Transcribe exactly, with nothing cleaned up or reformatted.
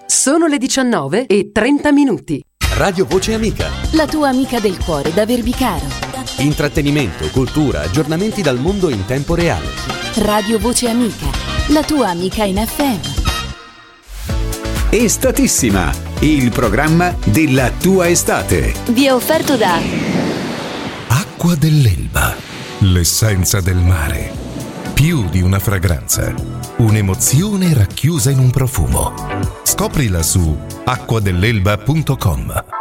Sono le diciannove e trenta minuti. Radio Voce Amica. La tua amica del cuore da Verbicaro. Intrattenimento, cultura, aggiornamenti dal mondo in tempo reale. Radio Voce Amica. La tua amica in F M. Estatissima, il programma della tua estate. Vi è offerto da Acqua dell'Elba, l'essenza del mare. Più di una fragranza, un'emozione racchiusa in un profumo. Scoprila su acqua dell'elba punto com.